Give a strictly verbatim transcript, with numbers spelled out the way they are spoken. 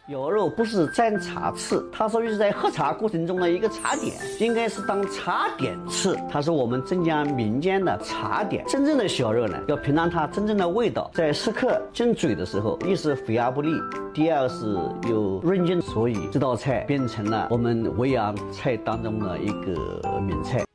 肴肉不是蘸茶吃，它属于是在喝茶过程中的一个茶点，应该是当茶点吃。它是我们镇江民间的茶点。真正的小肉呢，要品尝它真正的味道，在食客进嘴的时候，一是肥而不腻，第二是有润劲，所以这道菜变成了我们维扬菜当中的一个名菜。